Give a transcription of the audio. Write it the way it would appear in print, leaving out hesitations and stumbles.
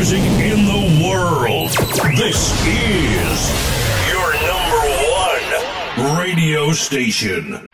music in the world. This is your number one radio station.